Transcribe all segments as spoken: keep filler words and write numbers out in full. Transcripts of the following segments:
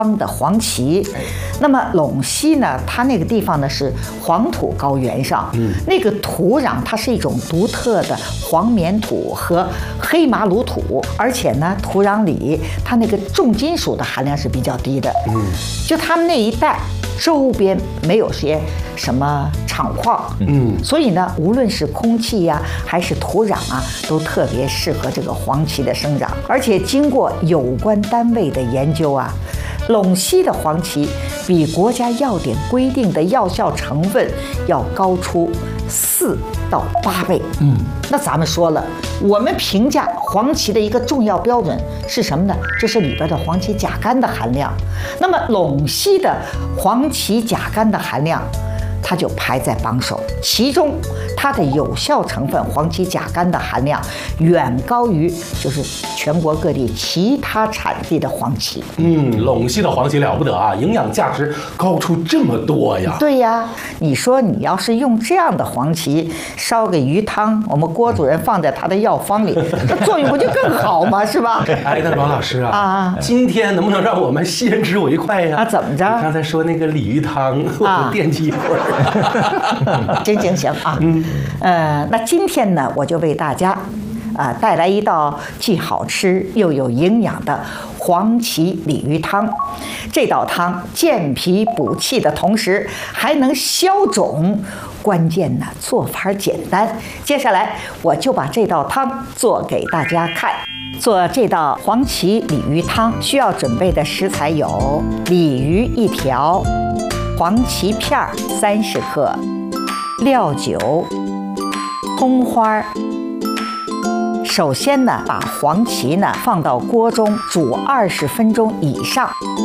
的黄芪。那么陇西呢，它那个地方呢是黄土高原上，嗯，那个土壤它是一种独特的黄棉土和黑马鲁土，而且呢，土壤里它那个重金属的含量是比较低的，嗯，就他们那一带周边没有些什么厂矿，嗯，所以呢，无论是空气呀、啊、还是土壤啊，都特别适合这个黄芪的生长。而且经过有关单位的研究啊，陇西的黄芪比国家药典规定的药效成分要高出四到八倍。嗯，那咱们说了，我们评价黄芪的一个重要标准是什么呢？就是里边的黄芪甲苷的含量。那么陇西的黄芪甲苷的含量，它就排在榜首，其中它的有效成分黄芪甲苷的含量远高于就是全国各地其他产地的黄芪。 嗯，陇西的黄芪了不得啊，营养价值高出这么多呀！ 对呀，你说你要是用这样的黄芪烧个鱼汤，我们郭主任放在他的药方里，这作用不就更好吗？是吧？ 哎，那王老师啊， 啊， 今天能不能让我们先知为快呀？ 啊，怎么着？ 你刚才说那个鲤鱼汤，我惦记一会儿。 行行行啊，嗯，呃，那今天呢，我就为大家啊、呃、带来一道既好吃又有营养的黄芪鲤鱼汤。这道汤健脾补气的同时还能消肿，关键呢做法简单。接下来我就把这道汤做给大家看。做这道黄芪鲤鱼汤需要准备的食材有鲤鱼一条。黄芪片三十克，料酒、葱花。首先呢，把黄芪呢放到锅中煮二十分钟以上。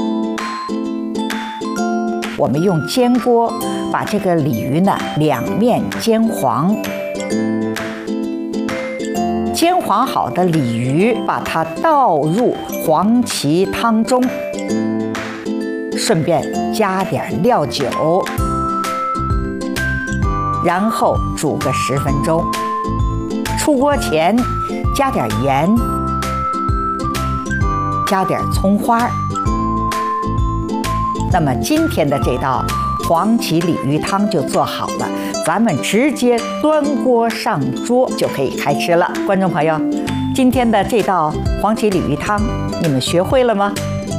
我们用煎锅把这个鲤鱼呢两面煎黄。煎黄好的鲤鱼，把它倒入黄芪汤中。顺便加点料酒，然后煮个十分钟。出锅前加点盐，加点葱花。那么今天的这道黄芪鲤鱼汤就做好了，咱们直接端锅上桌就可以开吃了。观众朋友，今天的这道黄芪鲤鱼汤你们学会了吗？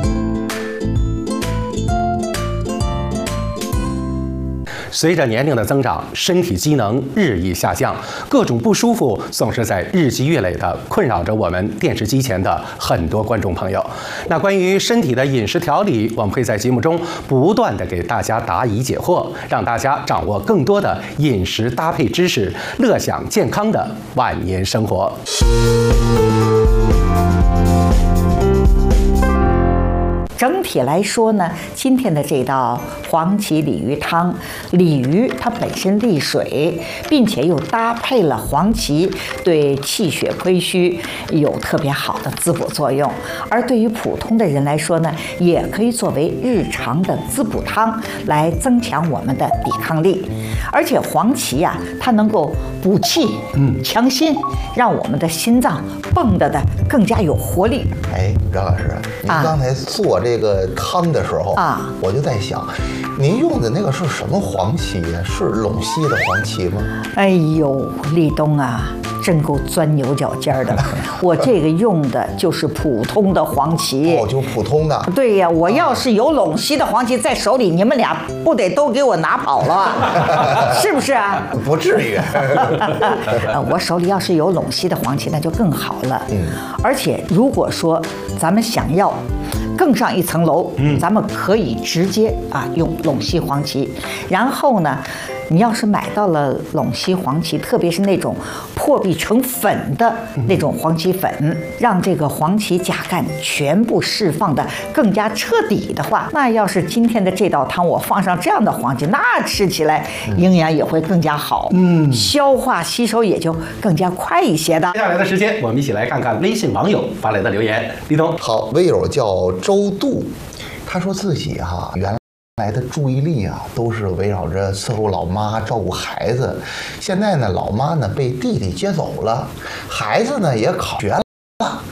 随着年龄的增长，身体机能日益下降，各种不舒服总是在日积月累地困扰着我们电视机前的很多观众朋友。那关于身体的饮食调理，我们会在节目中不断地给大家答疑解惑，让大家掌握更多的饮食搭配知识，乐享健康的晚年生活。 整体来说呢，今天的这道黄芪鲤鱼汤，鲤鱼它本身利水，并且又搭配了黄芪，对气血亏虚有特别好的滋补作用。而对于普通的人来说呢，也可以作为日常的滋补汤，来增强我们的抵抗力。而且黄芪呀、啊，它能够补气、嗯，强心，让我们的心脏蹦得的更加有活力。 哎，张老师，您刚才做这个汤的时候啊，我就在想，您用的那个是什么黄芪呀？是陇西的黄芪吗？ 哎呦，立冬啊，真够钻牛角尖的。我这个用的就是普通的黄芪。 哦，就普通的。 对呀，我要是有陇西的黄芪在手里，你们俩不得都给我拿跑了，是不是啊？ 不至于。 我手里要是有陇西的黄芪，那就更好了。嗯，而且如果说咱们想要更上一层楼，嗯，咱们可以直接啊用陇西黄芪，然后呢，你要是买到了陇西黄芪，特别是那种破壁成粉的那种黄芪粉，让这个黄芪甲苷全部释放的更加彻底的话，那要是今天的这道汤我放上这样的黄芪，那吃起来营养也会更加好，嗯，消化吸收也就更加快一些的。 接下来的时间，我们一起来看看微信网友发来的留言。李东， 好，微友叫周度，他说自己哈、啊、原来。来的注意力啊，都是围绕着伺候老妈、照顾孩子。现在呢，老妈呢被弟弟接走了，孩子呢也考学了，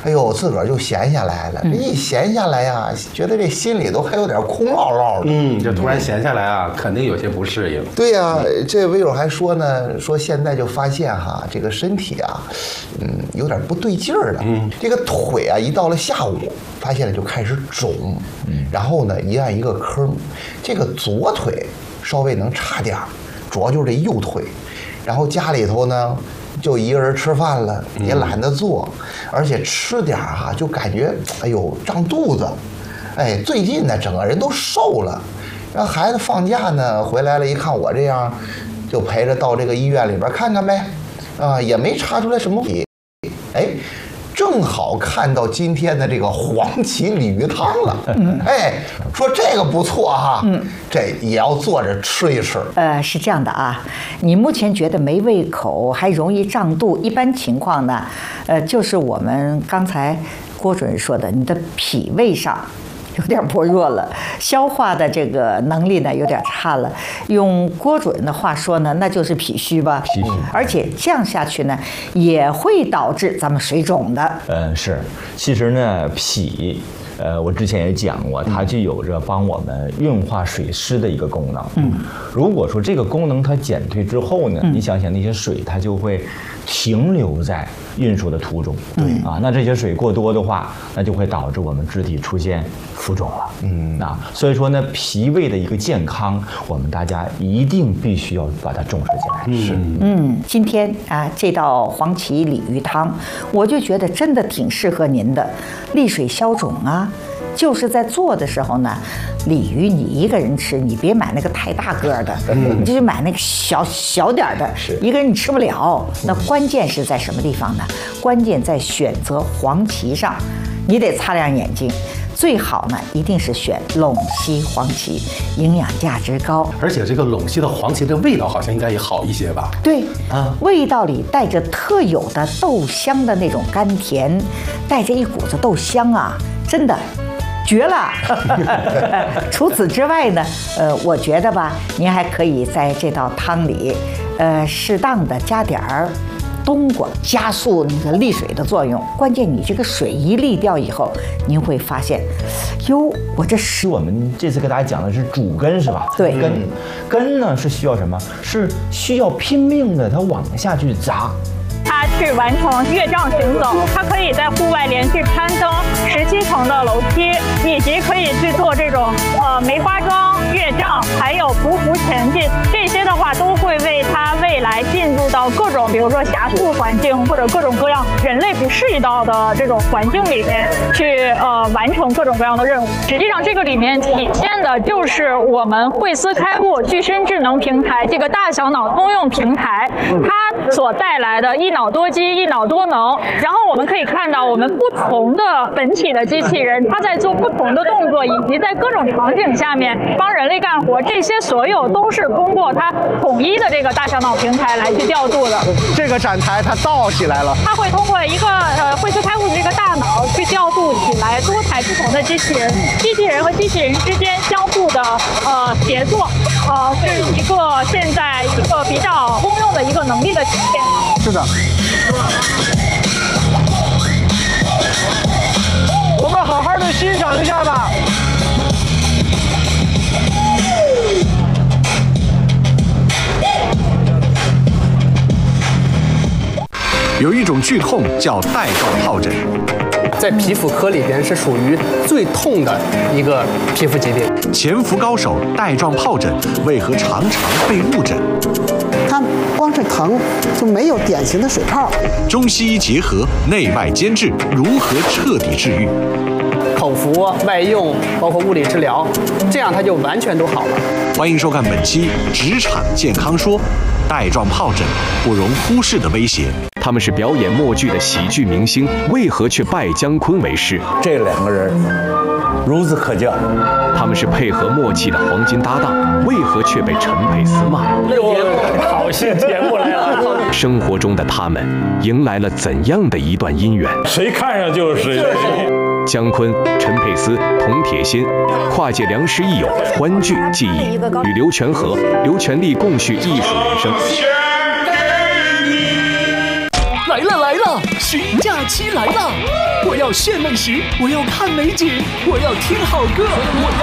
哎呦，自个儿就闲下来了。这一闲下来呀，觉得这心里头还有点空落落的。 嗯，这突然闲下来啊，肯定有些不适应。 对呀，这微友还说呢，说现在就发现哈，这个身体啊，嗯，有点不对劲儿了。嗯，这个腿啊，一到了下午，发现了就开始肿。嗯，然后呢，一按一个坑，这个左腿稍微能差点儿，主要就是这右腿。然后家里头呢，就一个人吃饭了，也懒得做，而且吃点儿哈，就感觉哎呦胀肚子。哎，最近呢，整个人都瘦了。让孩子放假呢，回来了，一看我这样，就陪着到这个医院里边看看呗，啊，也没查出来什么问题。哎，正好看到今天的这个黄芪鲤鱼汤了，哎，说这个不错哈，嗯，这也要做着吃一吃。 呃，是这样的啊，你目前觉得没胃口，还容易胀肚，一般情况呢，呃，就是我们刚才郭主任说的，你的脾胃上有点薄弱了，消化的这个能力呢有点差了。用郭主任的话说呢，那就是脾虚吧。 脾虚， 而且这样下去呢，也会导致咱们水肿的。 嗯，是。其实呢，脾，呃，我之前也讲过，它就有着帮我们运化水湿的一个功能。嗯，如果说这个功能它减退之后呢，你想想那些水它就会停留在运输的途中。对啊，那这些水过多的话，那就会导致我们肢体出现浮肿了。嗯，啊，所以说呢，脾胃的一个健康，我们大家一定必须要把它重视起来。 是，嗯，今天啊，这道黄芪鲤鱼汤，我就觉得真的挺适合您的，利水消肿啊。就是在做的时候呢，鲤鱼你一个人吃，你别买那个太大个的，嗯、你就买那个小小点的，一个人你吃不了。那关键是在什么地方呢？关键在选择黄芪上，你得擦亮眼睛。最好呢，一定是选陇西黄芪，营养价值高。 而且这个陇西的黄芪的味道好像应该也好一些吧？ 对，啊，味道里带着特有的豆香的那种甘甜，带着一股子豆香啊，真的。绝了！除此之外呢，呃，我觉得吧，您还可以在这道汤里，呃，适当的加点儿冬瓜，加速那个利水的作用。关键你这个水一沥掉以后，您会发现，哟，我这是我们这次给大家讲的是主根是吧？ 对， 根根呢是需要什么？是需要拼命的它往下去砸。 它去完成越障行走，它可以在户外连续攀登十七层的楼梯，以及可以去做这种呃梅花桩越障，还有匍匐前进，这些的话都会为它未来进入到各种比如说狭速环境或者各种各样人类不适宜到的这种环境里面去呃完成各种各样的任务。实际上这个里面体现的就是我们惠思开悟具身智能平台这个大小脑通用平台，它所带来的一脑多机、一脑多能。然后我们可以看到，我们不同的本体的机器人，它在做不同的动作，以及在各种场景下面帮人类干活，这些所有都是通过它统一的这个大小脑平台来去调度的。 这个展台它造起来了， 它会通过一个呃惠思开悟的这个大脑去调度起来多台不同的机器人，机器人和机器人之间相互的呃协作，呃是一个现在一个比较通用的一个能力的体现。 是的。我们好好的欣赏一下吧。 有一种剧痛叫带状疱疹， 在皮肤科里边是属于最痛的一个皮肤疾病。 潜伏高手带状疱疹为何常常被误诊？ 它光是疼，就没有典型的水泡。 中西医结合，内外兼治，如何彻底治愈？ 口服、外用，包括物理治疗，这样它就完全都好了。 欢迎收看本期《职场健康说》，带状疱疹不容忽视的威胁。 他们是表演默剧的喜剧明星，为何却拜姜昆为师？ 这两个人孺子可教。 他们是配合默契的黄金搭档，为何却被陈佩斯骂？ 好戏节目来了。 生活中的他们迎来了怎样的一段姻缘？ 谁看上就是谁。 姜昆、陈佩斯、童铁心，跨界良师益友，欢聚记忆，与刘全和、刘全利共叙艺术人生。 来了来了， 了，寻假期来了！我要炫美食，我要看美景，我要听好歌，我